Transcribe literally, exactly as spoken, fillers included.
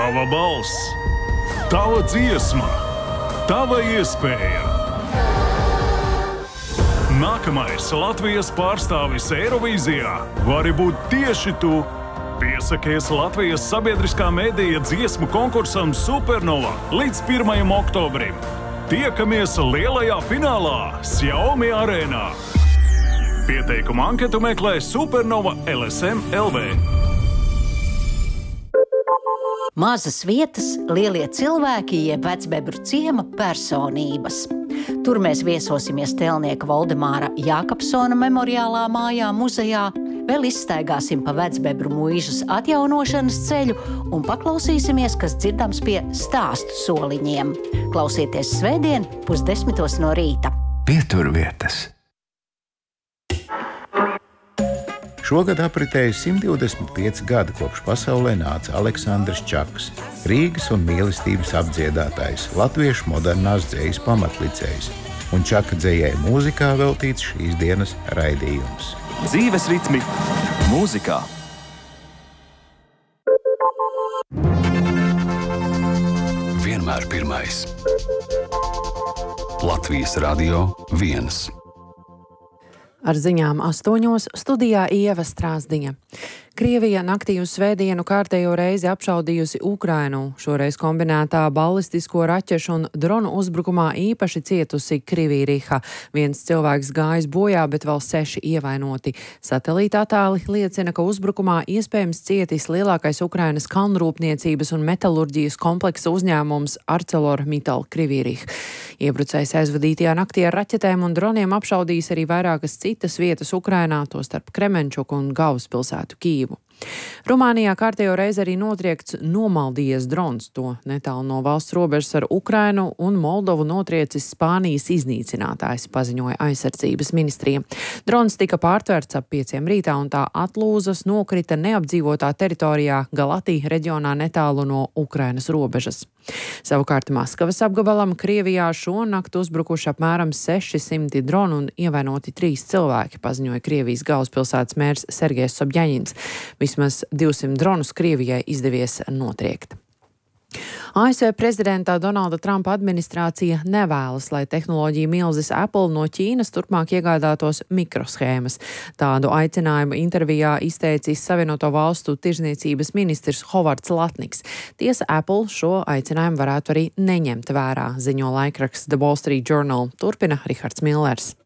Tava balss, tava dziesma, tava iespēja. Nākamais Latvijas pārstāvis Eirovīzijā vari būt tieši tu. Piesakies Latvijas sabiedriskā medija dziesmu konkursam Supernova līdz pirmajam oktobrim. Tiekamies lielajā finālā Xiaomi arēnā. Pieteikumu anketu meklē Supernova L S M L V. Mazas vietas, lielie cilvēki jeb vecbebru ciema personības. Tur mēs viesosimies Tēlnieka Voldemāra Jākapsona memoriālā mājā muzejā, vēl izstaigāsim pa vecbebru muižas atjaunošanas ceļu un paklausīsimies, kas dzirdams pie stāstu soliņiem. Klausieties svētdien pusdesmitos no rīta. Pieturvietas. Šogad apritēja simt divdesmit pieci gadi, kopš pasaulē nāca Aleksandrs Čaks, Rīgas un mīlestības apdziedātājs, latviešu modernās dzejas pamatlicējs, un Čaka dzejai mūzikā veltīts šīs dienas raidījums. Dzīves ritmi mūzikā. Vienmēr pirmais. Latvijas radio viens. Ar ziņām astoņos studijā Ieva Strāzdiņa. Krievija naktī uz svētdienu kārtējo reizi apšaudījusi Ukrainu. Šoreiz kombinētā balistisko raķešu un dronu uzbrukumā īpaši cietusi Krivīriha. Viens cilvēks gājis bojā, bet vēl seši ievainoti. Satelīta attēli liecina, ka uzbrukumā iespējams cietis lielākais Ukrainas kalnrūpniecības un metalurģijas kompleksa uzņēmums ArcelorMittal Krivīriha. Iebrucējs aizvadītajā naktī ar raķetēm un droniem apšaudījis arī vairākas citas vietas Ukrainā, tostarp Kremenčuku un galvaspilsētu Kīvu. Rumānijā kārtējo reizi arī notriekts nomaldījies drons. To netālu no valsts robežas ar Ukrainu un Moldovu notriecis Spānijas iznīcinātājs, paziņoja aizsardzības ministrija. Drons tika pārtverts ap pieciem rītā un tā atlūzas nokrita neapdzīvotā teritorijā Galatī reģionā netālu no Ukrainas robežas. Savukārt Maskavas apgabalam Krievijā šonakt uzbrukuši apmēram seši simti dronu un ievainoti trīs cilvēki, paziņoja Krievijas galvaspilsētas mērs Sergejs Sobjaņins. Vismaz divsimt dronus Krievijai izdevies notriekt. A S V prezidenta Donalda Trumpa administrācija nevēlas, lai tehnoloģija milzis Apple no Ķīnas turpmāk iegādātos mikroshēmas. Tādu aicinājumu intervijā izteicis Savienoto valstu tirzniecības ministrs Hovards Latniks. Tiesa Apple šo aicinājumu varētu arī neņemt vērā, ziņo laikraksts The Wall Street Journal. Turpina Rihards Millers.